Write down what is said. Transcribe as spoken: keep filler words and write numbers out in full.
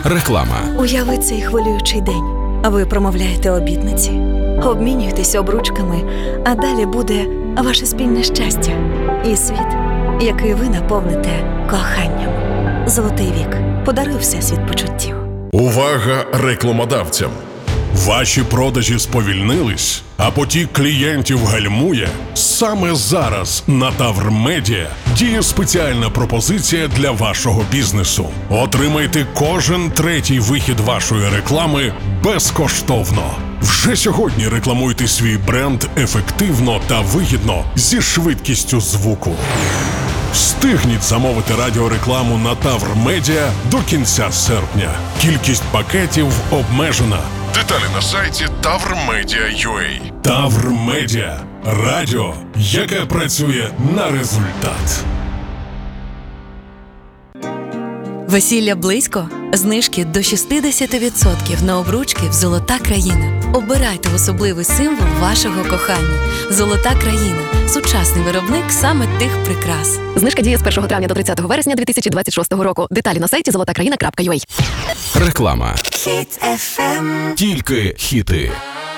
Реклама. Уяви цей хвилюючий день. Ви промовляєте обітниці, обмінюєтесь обручками, а далі буде ваше спільне щастя і світ, який ви наповните коханням. Золотий вік. Подаруй всесвіт почуттів. Увага рекламодавцям! Ваші продажі сповільнились, а потік клієнтів гальмує? Саме зараз на Тавр Медіа діє спеціальна пропозиція для вашого бізнесу. Отримайте кожен третій вихід вашої реклами безкоштовно. Вже сьогодні рекламуйте свій бренд ефективно та вигідно зі швидкістю звуку. Встигніть замовити радіорекламу на Тавр Медіа до кінця серпня. Кількість пакетів обмежена. Деталі на сайті тавр медіа крапка ю а. Тавр Медіа. Радіо, яке працює на результат. Весілля близько? Знижки до шістдесят відсотків на обручки в «Золота країна». Обирайте особливий символ вашого кохання. «Золота країна» – сучасний виробник саме тих прикрас. Знижка діє з першого травня до тридцятого вересня дві тисячі двадцять шостого року. Деталі на сайті золота країна крапка ю а. Реклама. Хіт еф ем. Тільки хіти.